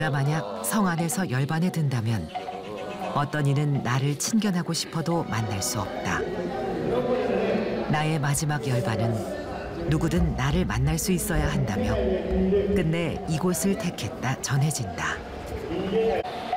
내가 만약 성 안에서 열반에 든다면 어떤 이는 나를 친견하고 싶어도 만날 수 없다. 나의 마지막 열반은 누구든 나를 만날 수 있어야 한다며 끝내 이곳을 택했다 전해진다.